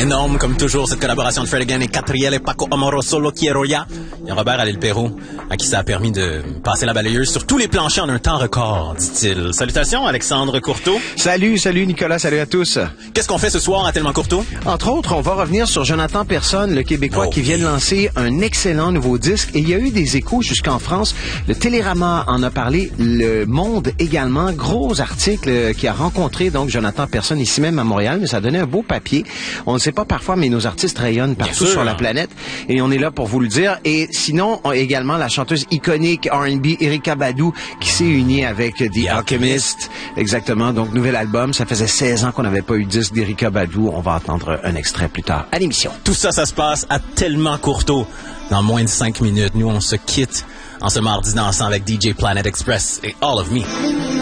Énorme, comme toujours, cette collaboration de Fred Again et Catriel et Paco Amoroso, Lo Quiero Ya. Il y a Robert Allais-le-Pérou, à qui ça a permis de passer la balayeuse sur tous les planchers en un temps record, dit-il. Salutations, Alexandre Courteau. Salut Nicolas, salut à tous. Qu'est-ce qu'on fait ce soir à Tellement Courteau? Entre autres, on va revenir sur Jonathan Personne, le Québécois qui vient de lancer un excellent nouveau disque. Et il y a eu des échos jusqu'en France. Le Télérama en a parlé, Le Monde également. Gros article qui a rencontré donc Jonathan Personne ici même à Montréal, mais ça a donné un beau papier. On ne sait pas parfois, mais nos artistes rayonnent partout sur la planète. Et on est là pour vous le dire. Et sinon, également la chanteuse iconique R&B Erykah Badu qui s'est unie avec The Alchemist. Exactement. Donc, nouvel album. Ça faisait 16 ans qu'on n'avait pas eu de disque d'Erykah Badu. On va entendre un extrait plus tard à l'émission. Tout ça, ça se passe à Tellement Courteau. Dans moins de 5 minutes, nous, on se quitte en ce mardi dansant avec DJ Planet Express et All of Me.